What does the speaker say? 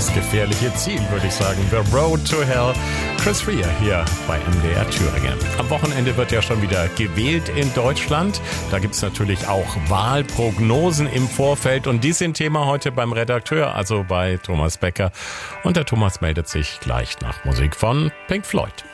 das gefährliche Ziel, würde ich sagen. The Road to Hell. Chris Rea hier bei MDR Thüringen. Am Wochenende wird ja schon wieder gewählt in Deutschland. Da gibt es natürlich auch Wahlprognosen im Vorfeld. Und die sind Thema heute beim Redakteur, also bei Thomas Becker. Und der Thomas meldet sich gleich nach Musik von Pink Floyd.